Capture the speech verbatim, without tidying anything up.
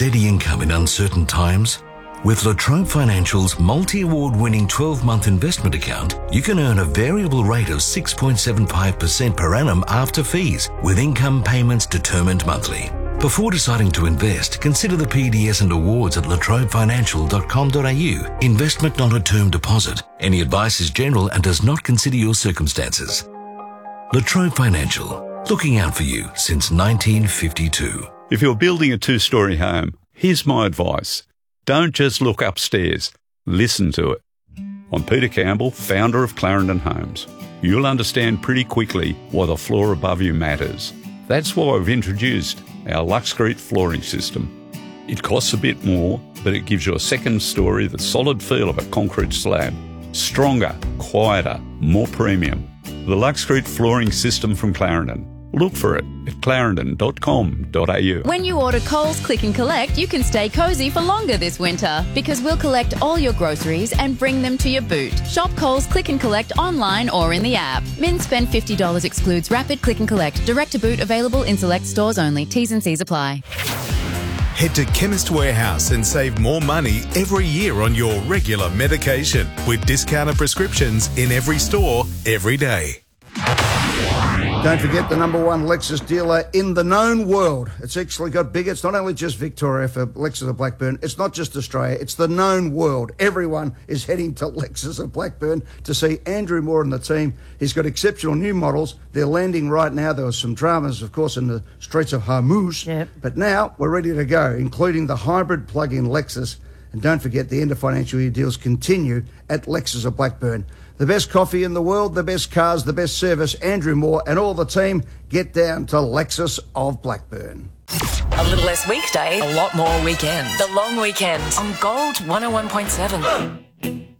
steady income in uncertain times? With La Trobe Financial's multi-award winning twelve-month investment account, you can earn a variable rate of six point seven five percent per annum after fees, with income payments determined monthly. Before deciding to invest, consider the P D S and awards at la trobe financial dot com dot a u. Investment not a term deposit. Any advice is general and does not consider your circumstances. La Trobe Financial, looking out for you since nineteen fifty-two. If you're building a two-storey home, here's my advice. Don't just look upstairs, listen to it. I'm Peter Campbell, founder of Clarendon Homes. You'll understand pretty quickly why the floor above you matters. That's why we've introduced our Luxcrete flooring system. It costs a bit more, but it gives you a second story, the solid feel of a concrete slab. Stronger, quieter, more premium. The Luxcrete flooring system from Clarendon. Look for it at clarendon dot com dot a u. When you order Coles Click and Collect, you can stay cosy for longer this winter because we'll collect all your groceries and bring them to your boot. Shop Coles Click and Collect online or in the app. Min spend fifty dollars excludes rapid click and collect. Direct to boot available in select stores only. T's and C's apply. Head to Chemist Warehouse and save more money every year on your regular medication with discounted prescriptions in every store every day. Don't forget the number one Lexus dealer in the known world. It's actually got bigger. It's not only just Victoria for Lexus of Blackburn. It's not just Australia. It's the known world. Everyone is heading to Lexus of Blackburn to see Andrew Moore and the team. He's got exceptional new models. They're landing right now. There was some dramas, of course, in the streets of Hormuz. Yep. But now we're ready to go, including the hybrid plug-in Lexus. And don't forget, the end of financial year deals continue at Lexus of Blackburn. The best coffee in the world, the best cars, the best service. Andrew Moore and all the team, get down to Lexus of Blackburn. A little less weekday, a lot more weekend. The long weekend on Gold one oh one point seven.